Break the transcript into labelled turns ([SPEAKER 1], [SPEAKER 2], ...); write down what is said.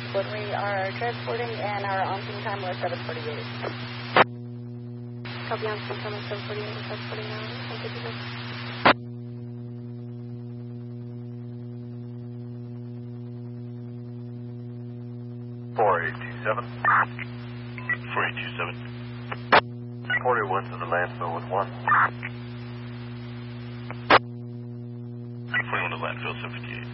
[SPEAKER 1] when we are transporting, and our on-scene time was 7:48.
[SPEAKER 2] Copy on-scene time was 7:48 and 7:49. Okay, people.
[SPEAKER 3] 4827. 4827. 41's in the landfill with 1. 41 to landfill 78.